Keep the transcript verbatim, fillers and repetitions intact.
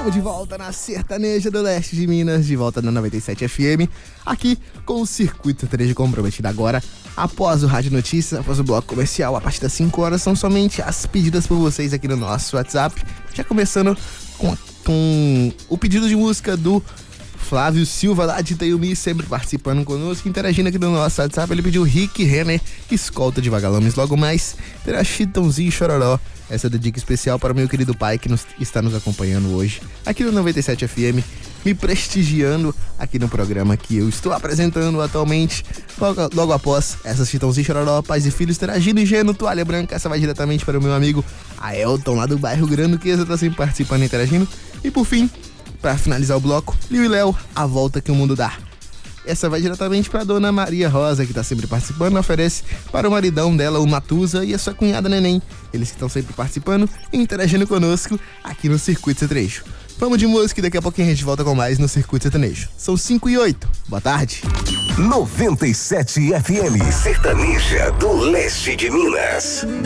Estamos de volta na Sertaneja do Leste de Minas, de volta na noventa e sete F M, aqui com o Circuito Sertanejo comprometido agora. Após o Rádio Notícias, após o bloco comercial, a partir das cinco horas, são somente as pedidas por vocês aqui no nosso WhatsApp. Já começando com, com o pedido de música do Flávio Silva, lá de Itaiumi, sempre participando conosco, interagindo aqui no nosso WhatsApp. Ele pediu Rick Renner, Escolta de Vagalumes. Logo mais, terá Chitãozinho e Chororó. Essa é a dica especial para o meu querido pai que nos, está nos acompanhando hoje aqui no noventa e sete F M, me prestigiando aqui no programa que eu estou apresentando atualmente. Logo, logo após essas Chitãozinho e Chororó, pais e filhos interagindo e Geno, Toalha Branca. Essa vai diretamente para o meu amigo Aelton, lá do bairro Granduquesa, tá sempre participando e interagindo. E por fim, para finalizar o bloco, Liu e Léo, A Volta que o Mundo Dá. Essa vai diretamente para dona Maria Rosa, que tá sempre participando, oferece para o maridão dela, o Matusa, e a sua cunhada Neném. Eles que estão sempre participando e interagindo conosco aqui no Circuito Sertanejo. Vamos de música e daqui a pouquinho a gente volta com mais no Circuito Sertanejo. São cinco e oito. Boa tarde. noventa e sete F M, Sertaneja do Leste de Minas.